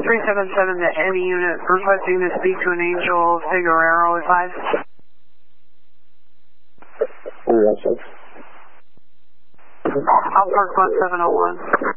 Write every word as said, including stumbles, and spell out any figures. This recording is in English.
three seven seven to any unit requesting to speak to an Angel Figueroa five. Yes, sir. I'll park one seven oh one.